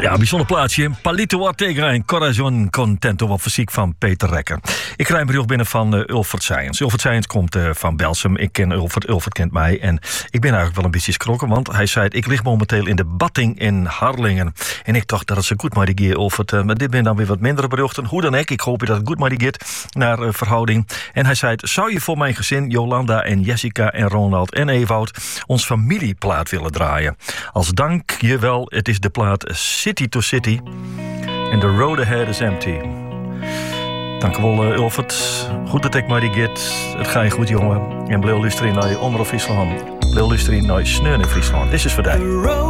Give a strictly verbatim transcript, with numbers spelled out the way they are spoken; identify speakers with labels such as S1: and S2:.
S1: Ja, bijzonder plaatsje. Palito Ortega en Corazon Contento, wat fysiek van Peter Rekker. Ik krijg een bericht binnen van uh, Ulfert Science. Ulfert Science komt uh, van Belsum. Ik ken Ulfert, Ulfert kent mij. En ik ben eigenlijk wel een beetje schrokken, want hij zei: ik lig momenteel in de Batting in Harlingen. En ik dacht dat het zo goed maar die gaat, Ulfert. Uh, maar dit zijn dan weer wat mindere berichten. Hoe dan ook, ik hoop dat het goed maar die gaat naar uh, verhouding. En hij zei: zou je voor mijn gezin, Jolanda en Jessica en Ronald en Ewout, ons familieplaat willen draaien? Als dank je wel, het is de plaat City to City. And the road ahead is empty. Dank u wel, uh, Ulfert. Goed dat ik maar die git. Het gaat je goed, jongen. En blijf luisteren naar Omroep Friesland. Blijf luisteren naar Sneun in Friesland. Dit is voor jou.